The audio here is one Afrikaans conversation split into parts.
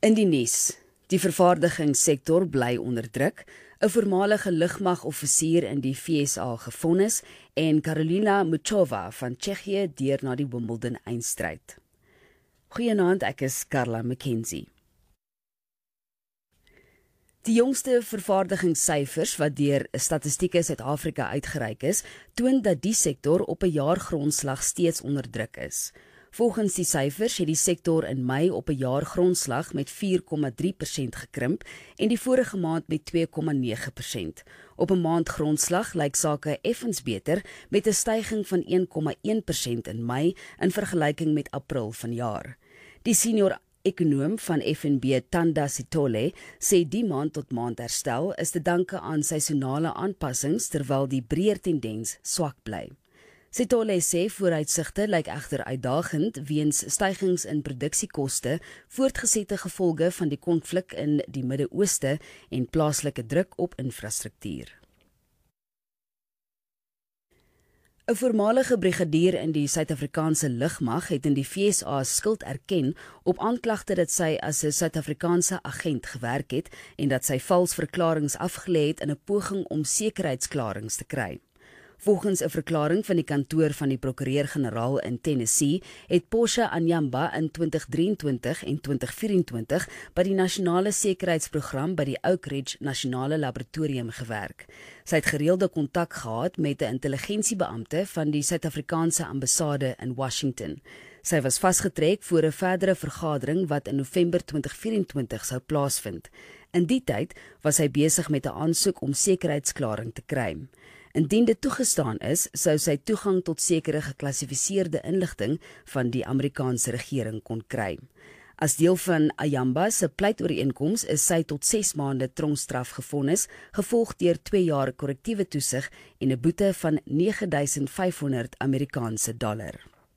In die nuus, die vervaardigingssektor bly onder druk, 'n voormalige lugmagoffisier in die VSA gevonnis en Karolina Muchova van Tsjechië deur na die Wimbledon eindstryd. Goeienaand, ek is Carla McKenzie. Die jongste vervaardigingssyfers wat deur Statistieke Suid-Afrika uitgereik is, toon dat die sektor op 'n jaargrondslag steeds onder druk is. Volgens die syfers het die sektor in Mei op 'n jaargrondslag met 4,3% gekrimp en die vorige maand met 2,9%. Op 'n maandgrondslag lyk sake effens beter met 'n styging van 1,1% in Mei in vergelyking met April vanjaar. Die senior ekonoom van FNB, Thanda Sithole, sê die maand tot maand herstel is te danke aan seisonale aanpassings terwyl die breër tendens swak bly. Sithole sê vooruitsigte lyk egter uitdagend weens stygings in produksiekoste, voortgesette gevolge van die konflik in die Midde-Ooste en plaaslike druk op infrastruktuur. 'n Voormalige brigadier in die Suid-Afrikaanse lugmag het in die VSA skuld erken op aanklagte dat sy as 'n Suid-Afrikaanse agent gewerk het en dat sy vals verklaringe afgelê het in 'n poging om sekuriteitsklarings te kry. Volgens 'n verklaring van die kantoor van die prokureur-generaal in Tennessee, het Portia Anyamba in 2023 en 2024 by die nasionale sekuriteitsprogram by die Oak Ridge Nasionale Laboratorium gewerk. Sy het gereelde kontak gehad met 'n intelligensiebeampte van die Suid-Afrikaanse ambassade in Washington. Sy was vasgetrek voor 'n verdere vergadering wat in November 2024 sou plaasvind. In die tyd was sy besig met 'n aansoek om sekuriteitsklaring te kry. Indien dit toegestaan is, sou sy toegang tot sekere geklassifiseerde inligting van die Amerikaanse regering kon kry. As deel van Ayamba se pleitooreenkoms is sy tot 6 maande tronkstraf gevonnis, gevolg deur 2 jaar korrektiewe toesig en 'n boete van $9,500 Amerikaanse dollar.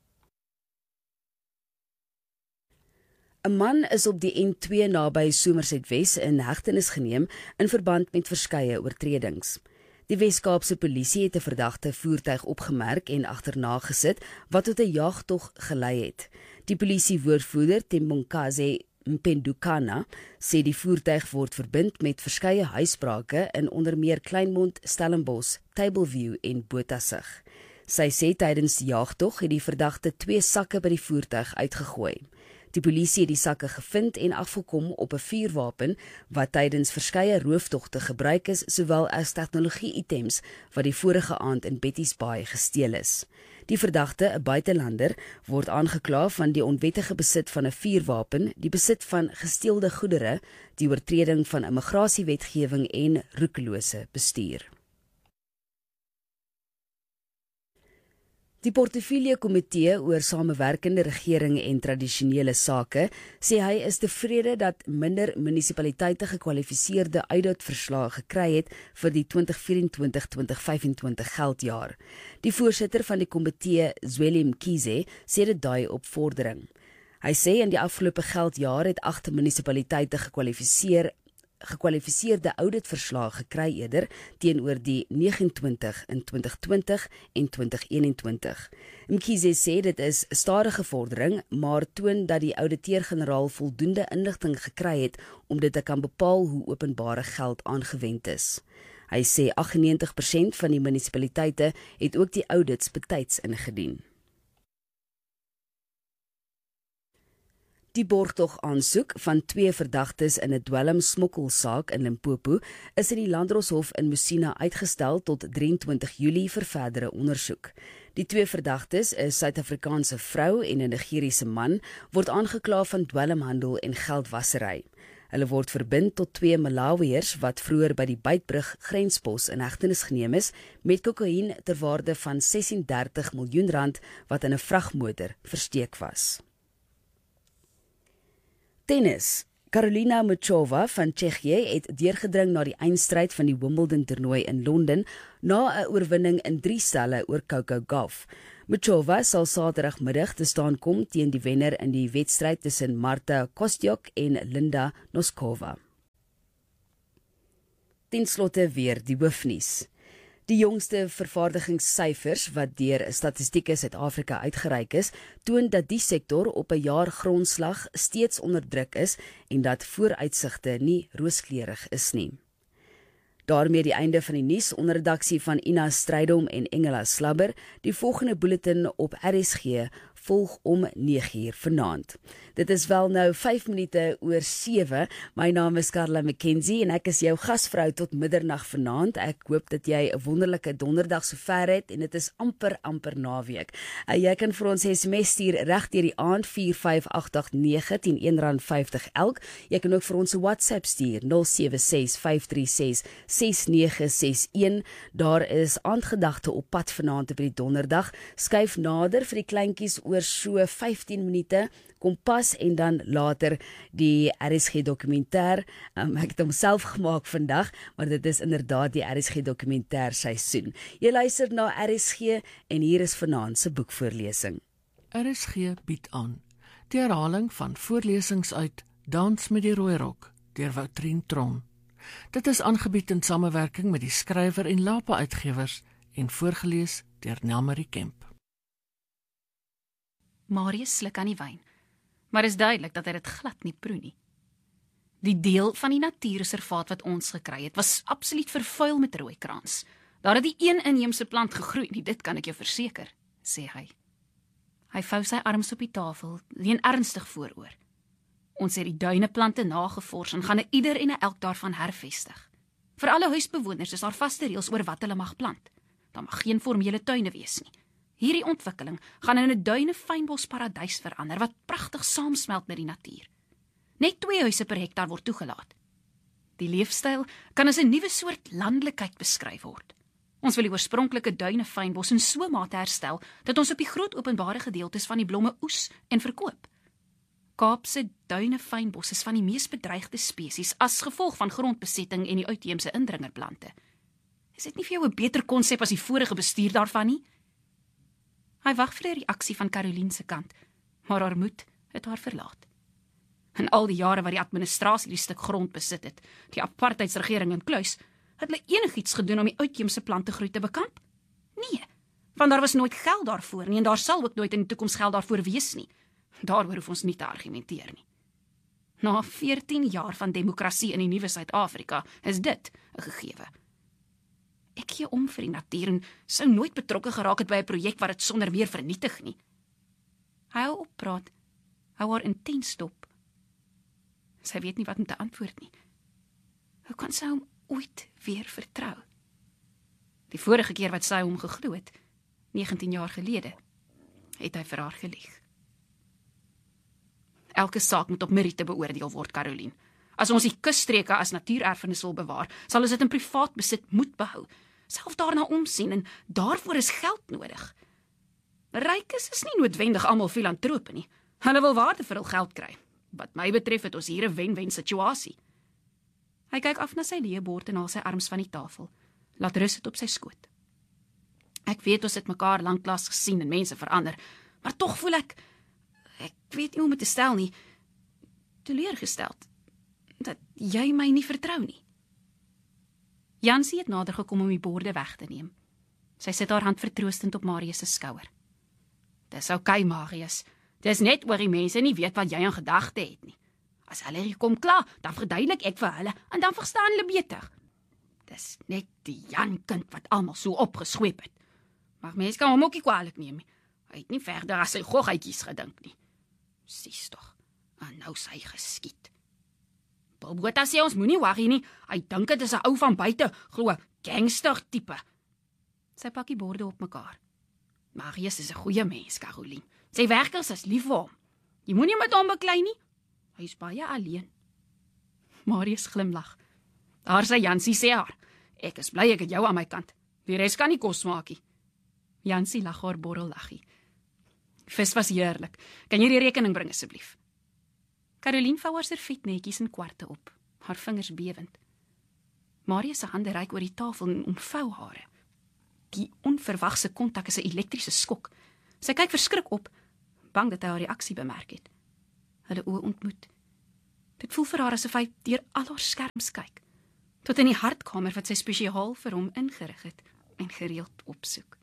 'n Man is op die N2 naby Somerset Wes in hegtenis geneem in verband met verskeie oortredings. Die Wes-Kaapse polisie het 'n verdagte voertuig opgemerk en agterna gesit wat tot 'n jagtog gelei het. Die polisiewoordvoerder Tembonkaze Mpendukana sê die voertuig word verbind met verskeie huisbrake in onder meer Kleinmond, Stellenbosch, Tableview en Bothaville. Sy sê tydens die jagtog het die verdagte 2 sakke by die voertuig uitgegooi. Die polisie het die sakke gevind en afgekom op 'n vuurwapen wat tydens verskeie rooftogte gebruik is, sowel as tegnologie-items wat die vorige aand in Betty's Bay gesteel is. Die verdagte, 'n buitelander, word aangekla van die onwettige besit van 'n vuurwapen, die besit van gesteelde goedere, die oortreding van immigrasiewetgewing en roekelose bestuur. Die Portefeulje Komitee oor Samewerkende Regering en Tradisionele Sake sê hy is tevrede dat minder munisipaliteite gekwalifiseerde uitdagverslae gekry het vir die 2024-2025 geldjaar. Die voorsitter van die komitee, Zweli Mkhize, sê dit dui op vordering. Hy sê in die afgelope geldjaar het 8 munisipaliteite gekwalifiseerde auditverslae gekry eerder teenoor die 29 in 2020 en 2021. Mkhize sê dit is stadige vordering, maar toon dat die ouditeur-generaal voldoende inligting gekry het om dit te kan bepaal hoe openbare geld aangewend is. Hy sê 98% van die munisipaliteite het ook die audits betyds ingedien. Die borgtog aansoek van 2 verdagtes in 'n dwelmsmokkelsaak in Limpopo is in die Landdroshof in Messina uitgestel tot 23 Julie vir verdere ondersoek. Die 2 verdagtes, 'n Suid-Afrikaanse vrou en 'n Nigeriese man, word aangekla van dwelmhandel en geldwasery. Hulle word verbind tot 2 Malawiërs wat vroeër by die Beitbrug grenspos in hegtenis geneem is met kokain ter waarde van R36 miljoen wat in 'n vragmotor versteek was. Tennis. Karolina Muchova van Tsjechië het deurgedring na die eindstryd van die Wimbledon toernooi in Londen na 'n oorwinning in 3 stelle oor Coco Gauff. Muchova sal Saterdagmiddag te staan kom teen die wenner in die wedstryd tussen Marta Kostyuk en Linda Noskova. Ten slotte weer die hoofnuus. Die jongste vervaardigingssyfers wat deur Statistieke Suid-Afrika uitgereik is, toon dat die sektor op 'n jaar grondslag steeds onder druk is en dat vooruitsigte nie rooskleurig is nie. Daarmee die einde van die nuus onder redaksie van Ina Strydom en Engela Slabber. Die volgende bulletin op RSG volg om 9:00 vanaand. Dit is wel nou 5 minute oor 7. My naam is Karla McKenzie en ek is jou gasvrou tot middernag vanaand. Ek hoop dat jy 'n wonderlike donderdag sover het en dit is amper naweek. Jy kan vir ons SMS stuur reg deur die aand 45889 teen R1.50 elk. Jy kan ook vir ons 'n WhatsApp stuur 0765366961. Daar is aandgedagte op pad vanaand op die donderdag. Skuif nader vir die kleintjies oor so 15 minute. Kompas en dan later die RSG dokumentêr. Ek het hom self gemaak vandag, maar dit is inderdaad die RSG dokumentêr seisoen. Jy luister na RSG en hier is vanaand se boekvoorlesing. RSG bied aan die herhaling van voorlesings uit Dans met die Rooi Rok deur Woutrien Tron. Dit is aangebied in samewerking met die skrywer en Lapa Uitgewers en voorgeles deur Nelmarie Kemp. Marius sluk aan die wyn, maar is duidelik dat hy dit glad nie proe nie. Die deel van die natuurreservaat wat ons gekry het, was absoluut vervuil met rooikrans. Daar het die een inheemse plant gegroei nie, dit kan ek jou verseker, sê hy. Hy vou sy arms op die tafel, leun ernstig vooroor. Ons het die duineplante nagevors en gaan ieder en elk daarvan hervestig. Vir alle huisbewoners is daar vaste reëls oor wat hulle mag plant. Daar mag geen formele tuine wees nie. Hierdie ontwikkeling gaan in 'n duine-fynbos paradys verander wat pragtig saamsmelt met die natuur. Net 2 huise per hektaar word toegelaat. Die leefstyl kan as 'n nuwe soort landelikheid beskryf word. Ons wil die oorspronklike duine-fynbos in so 'n mate herstel dat ons op die groot openbare gedeeltes van die blomme oes en verkoop. Kaapse duine-fynbos is van die mees bedreigde spesies as gevolg van grondbesetting en die uitheemse indringerplante. Is dit nie vir jou 'n beter konsep as die vorige bestuur daarvan nie? Hy wag vir 'n reaksie van Caroline se kant, maar haar moed het haar verlaat. In al die jare wat die administrasie die stuk grond besit het, die apartheidsregering in Kluis, het hulle enigiets gedoen om die uitheemse plantegroei te bekamp? Nee, want daar was nooit geld daarvoor nie en daar sal ook nooit in die toekoms geld daarvoor wees nie. Daaroor hoef ons nie te argumenteer nie. Na 14 jaar van demokrasie in die nuwe Suid-Afrika is dit 'n gegewe. Ek gee om vir die natuur en sou nooit betrokke geraak het by 'n projek wat dit sonder meer vernietig nie. Hy hou op praat, hou haar intens dop. Sy weet nie wat om te antwoord nie. Hoe kan sy hom ooit weer vertrou? Die vorige keer wat sy hom geglo het, 19 jaar gelede, het hy vir haar gelieg. Elke saak moet op meriete beoordeel word, Caroline. As ons die kusstreke as natuurerfenis wil bewaar, sal ons dit in privaat besit moet behou. Self daarna omsien en daarvoor is geld nodig. Rykes is nie noodwendig almal filantrope nie. Hulle wil waarde vir hul geld kry. Wat my betref het ons hier 'n wen-wen situasie. Hy kyk af na sy leebord en haal sy arms van die tafel. Laat rus dit op sy skoot. Ek weet ons het mekaar lanklaas gesien en mense verander, maar tog voel ek weet nie hoe om dit te stel nie, teleurgesteld, dat jy my nie vertrou nie. Jansie het nader gekom om die borde weg te neem. Sy sit haar hand vertroostend op Marius se skouer. Dis oukei, Marius. Dis net oor die mense nie weet wat jy in gedagte het nie. As hulle hier kom klaar, dan verduidelik ek vir hulle en dan verstaan hulle beter. Dis net die Jan kind wat almal so opgesweep het. Maar mense kan hom ook nie kwaadlik neem nie. Hy het nie verder as sy goggetjies gedink nie. Sies tog, en nou sy geskiet. Bobota sê ons moenie worry nie, hy dink dit is 'n ou van buite, glo gangster tipe. Sy pak die borde op mekaar. Marius is 'n goeie mens, Caroline. Sy werkers is lief vir hom. Jy moenie met hom beklei nie. Hy is baie alleen. Marius glimlag. Daar sê Jansie sê haar, ek is bly ek het jou aan my kant. Die res kan nie kos maak nie. Jansie lag haar borrellaggie. Vis was heerlik. Kan jy die rekening bring asseblief? Caroline vou haar servet netjies in kwarte op, haar vingers bewend. Marius se hande reik oor die tafel en omvou hare. Die onverwagse kontak is 'n elektriese skok. Sy kyk verskrik op, bang dat hy haar reaksie bemerk het. Hulle oë ontmoet. Dit voel vir haar asof hy deur al haar skerms kyk, tot in die hartkamer wat sy spesiaal vir hom ingerig het. en gereeld opsoek.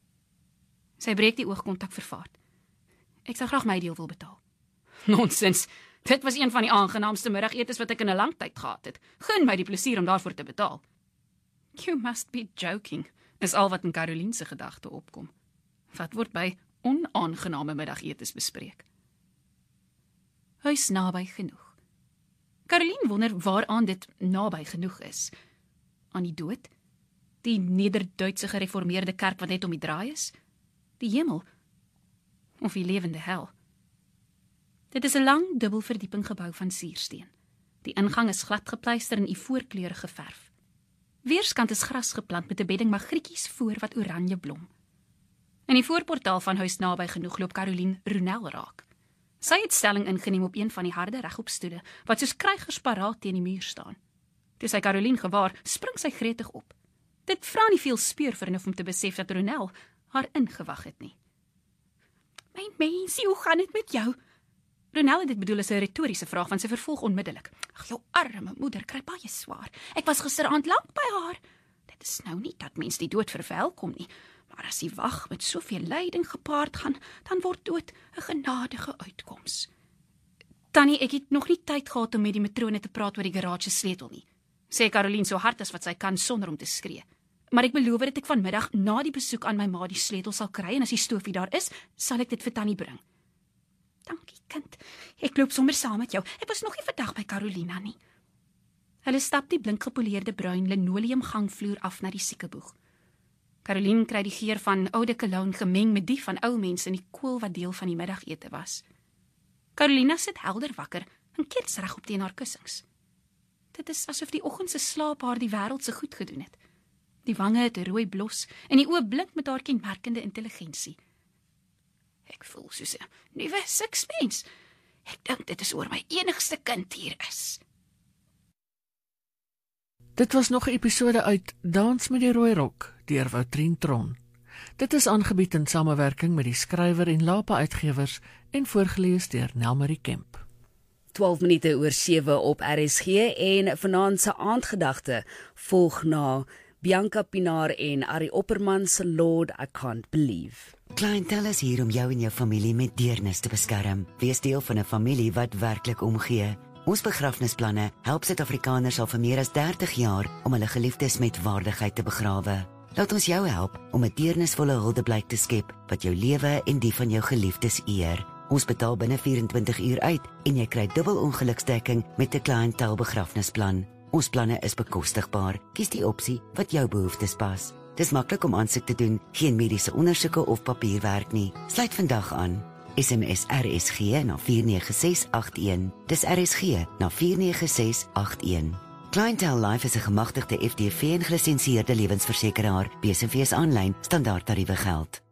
Sy breek die oogkontak vervaard. Ek sou graag my deel wil betaal. Nonsens. Dit was een van die aangenaamste middagetes wat ek in 'n lang tyd gehad het. Gun my die plesier om daarvoor te betaal. You must be joking, is al wat in Caroline se gedagte opkom. Wat word by onaangename middagetes bespreek? Huis naby genoeg. Caroline wonder waaraan dit naby genoeg is. Aan die dood? Die Nederduitse gereformeerde kerk wat net om die draai is? Die hemel? Of die lewende hel? Dit is 'n lang dubbelverdieping gebou van suursteen. Die ingang is glad gepleister in ivoorkleurige verf. Weerskant is gras geplant met 'n bedding magrietjies voor wat oranje blom. In die voorportaal van huis naby genoeg loop Caroline Ronel raak. Sy het stelling ingeneem op een van die harde regopstoele wat soos krygers paraat teen die muur staan. Toe sy Caroline gewaar, spring sy gretig op. Dit vra nie veel speurvernuf om te besef dat Ronel haar ingewag het nie. My mensie, hoe gaan dit met jou? Ronel het dit bedoel as 'n retoriese vraag, want sy vervolg onmiddellik. Ag, jou arme moeder kry baie swaar. Ek was gisteraand lank by haar. Dit is nou nie dat mens die dood verwelkom nie, maar as die wag met soveel lyding gepaard gaan, dan word dood 'n genadige uitkoms. Tannie, ek het nog nie tyd gehad om met die matrone te praat oor die garage sleutel nie, sê Caroline so hard as wat sy kan sonder om te skree. Maar ek beloof dat ek vanmiddag na die besoek aan my ma die sleutel sal kry en as die stofie daar is, sal ek dit vir Tannie bring. Dankie, kind. Ek loop sommer saam met jou. Ek was nog nie vandag by Carolina nie. Hulle stap die blink gepoleerde bruin linoleum gangvloer af na die siekeboeg. Caroline kry die geur van oude cologne gemeng met die van ou mense in die koel wat deel van die middagete was. Carolina sit helder wakker en kers reg op teen haar kussings. Dit is asof die oggend se slaap haar die wêreld se goed gedoen het. Die wange het 'n rooi blos en die oë blink met haar kenmerkende intelligensie. Ek voel soos 'n nuwe siksmens. Ek dink dit is oor my enigste kind hier is. Dit was nog 'n episode uit Dans met die Rooi Rok deur Woutrien Tron. Dit is aangebied in samewerking met die skrywer en Lapa Uitgewers en voorgeles deur Nelmarie Kemp. 12 minute oor 7 op RSG en vanaand se aandgedagte volg na Bianca Pinaar en Ari Opperman se Lord I Can't Believe. Clientele is hier om jou en jou familie met deernis te beskerm. Wees deel van 'n familie wat werklik omgee. Ons begrafnisplanne help Suid-Afrikaners al vir meer as 30 jaar om hulle geliefdes met waardigheid te begrawe. Laat ons jou help om 'n deernisvolle huldeblyk te skep wat jou lewe en die van jou geliefdes eer. Ons betaal binne 24 uur uit en jy kry dubbel ongeluksdekking met 'n clientele begrafnisplan. Ons planne is bekostigbaar. Kies die opsie wat jou behoeftes pas. Dis maklik om aansoek te doen, geen mediese ondersoeke of papierwerk nie. Sluit vandag aan. SMS RSG na 49681. Dis RSG na 49681. Clientele Life is 'n gemagtigde FDV en gelisensieerde lewensversekeraar. BSV's aanlyn standaardtariewe geld.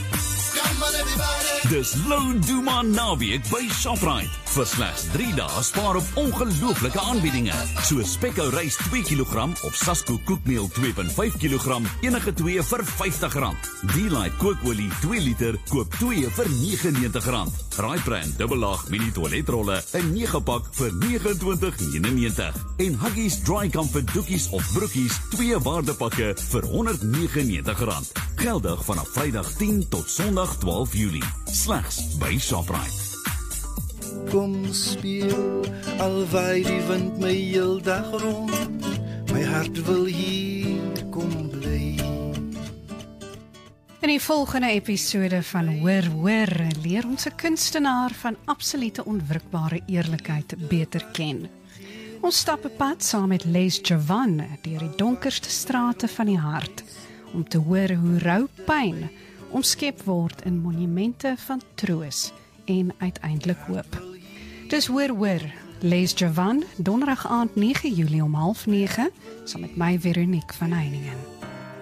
Dis Lou Duma naweek by Shoprite. Vir slegs 3 dae spaar op ongelooflike aanbiedinge. So Spekkou rys 2 kg op Sasko koekmeel 2.5 kg, enige 2 vir R50. D-Lite kookolie 2 liter, koop 2 vir R99. Raaibrand dubbellaag mini toiletrolle, 'n 9 pak vir R29.99. En Huggies Dry Comfort doekies of broekies, 2 waardepakke vir R199. Geldig vanaf Vrydag 10 tot Sondag 12 Julie. Slegs by Shoprite. Kom speel, al waai die wind my heel dag rond. My hart wil hier kom bly. In die volgende episode van Hoor, leer ons 'n kunstenaar van absolute onwrikbare eerlikheid beter ken. Ons stap 'n pad saam met Les Javan deur die donkerste strate van die hart, om te hoor hoe rou pyn omskep word in monumente van troos en uiteindelik hoop. Dis Hoor, Les Javan, donderdag aand 9 Julie om 8:30, saam met my Veronique van Heiningen.